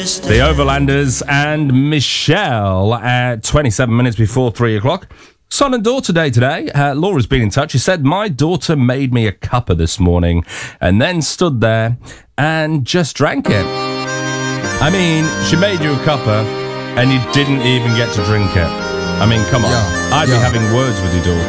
The Overlanders and Michelle at 27 minutes before 3 o'clock. Son and daughter day today. Laura's been in touch. She said, my daughter made me a cuppa this morning and then stood there and just drank it. I mean, she made you a cuppa and you didn't even get to drink it. I mean, come on. I'd be having words with your daughter.